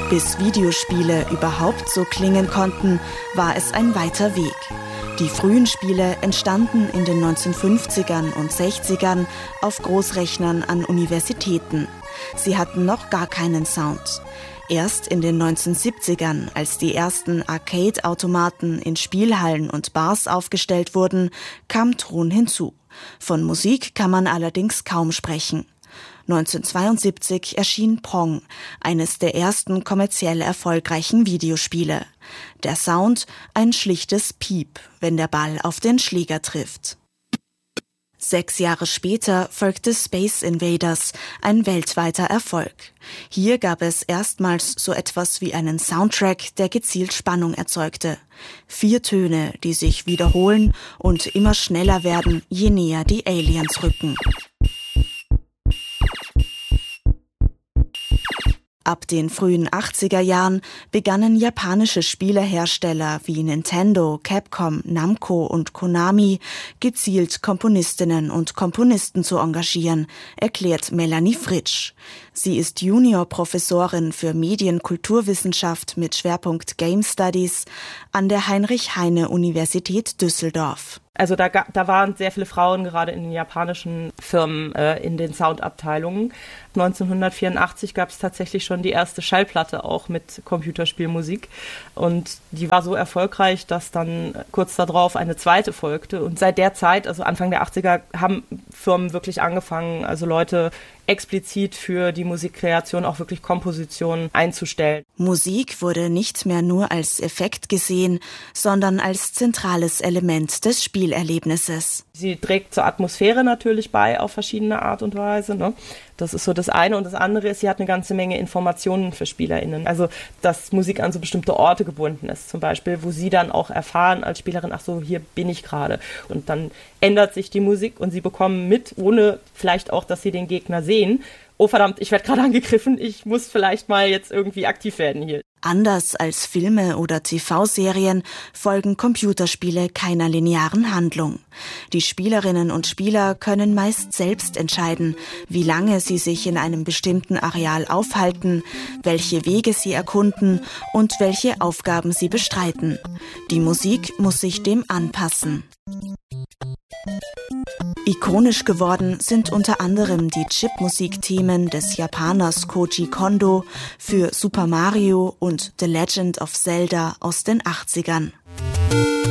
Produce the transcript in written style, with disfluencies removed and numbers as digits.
Bis Videospiele überhaupt so klingen konnten, war es ein weiter Weg. Die frühen Spiele entstanden in den 1950ern und 60ern auf Großrechnern an Universitäten. Sie hatten noch gar keinen Sound. Erst in den 1970ern, als die ersten Arcade-Automaten in Spielhallen und Bars aufgestellt wurden, kam Ton hinzu. Von Musik kann man allerdings kaum sprechen. 1972 erschien Pong, eines der ersten kommerziell erfolgreichen Videospiele. Der Sound ein schlichtes Piep, wenn der Ball auf den Schläger trifft. 6 Jahre später folgte Space Invaders, ein weltweiter Erfolg. Hier gab es erstmals so etwas wie einen Soundtrack, der gezielt Spannung erzeugte. 4 Töne, die sich wiederholen und immer schneller werden, je näher die Aliens rücken. Ab den frühen 80er Jahren begannen japanische Spielehersteller wie Nintendo, Capcom, Namco und Konami gezielt Komponistinnen und Komponisten zu engagieren, erklärt Melanie Fritsch. Sie ist Juniorprofessorin für Medienkulturwissenschaft mit Schwerpunkt Game Studies an der Heinrich-Heine-Universität Düsseldorf. Also da waren sehr viele Frauen gerade in den japanischen Firmen in den Soundabteilungen. 1984 gab es tatsächlich schon die erste Schallplatte auch mit Computerspielmusik und die war so erfolgreich, dass dann kurz darauf eine zweite folgte und seit der Zeit, also Anfang der 80er, haben Firmen wirklich angefangen, also Leute explizit für die Musikkreation auch wirklich Kompositionen einzustellen. Musik wurde nicht mehr nur als Effekt gesehen, sondern als zentrales Element des Spielerlebnisses. Sie trägt zur Atmosphäre natürlich bei auf verschiedene Art und Weise, ne? Das ist so das eine. Und das andere ist, sie hat eine ganze Menge Informationen für SpielerInnen. Also, dass Musik an so bestimmte Orte gebunden ist, zum Beispiel, wo sie dann auch erfahren als Spielerin, ach so, hier bin ich gerade. Und dann ändert sich die Musik und sie bekommen mit, ohne vielleicht auch, dass sie den Gegner sehen, oh verdammt, ich werde gerade angegriffen, ich muss vielleicht mal jetzt irgendwie aktiv werden hier. Anders als Filme oder TV-Serien folgen Computerspiele keiner linearen Handlung. Die Spielerinnen und Spieler können meist selbst entscheiden, wie lange sie sich in einem bestimmten Areal aufhalten, welche Wege sie erkunden und welche Aufgaben sie bestreiten. Die Musik muss sich dem anpassen. Ikonisch geworden sind unter anderem die Chipmusik-Themen des Japaners Koji Kondo für Super Mario und The Legend of Zelda aus den 80ern.